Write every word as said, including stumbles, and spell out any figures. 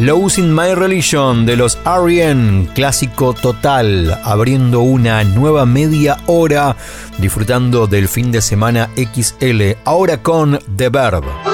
Losing My Religion de los R E M, clásico total, abriendo una nueva media hora, disfrutando del fin de semana X L, ahora con The Verb.